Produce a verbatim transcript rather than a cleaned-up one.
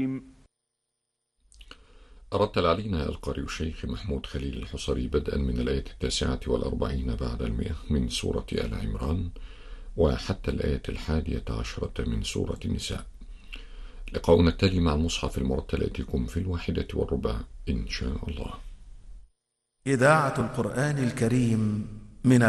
رتل علينا القارئ الشيخ محمود خليل الحصري بدءا من الآية التاسعة والأربعين بعد المئة من سورة آل عمران وحتى الآية الحادية عشرة من سورة النساء. لقاؤنا التالي مع المصحف المرتل يأتيكم في الواحدة والربع إن شاء الله. إذاعة القرآن الكريم من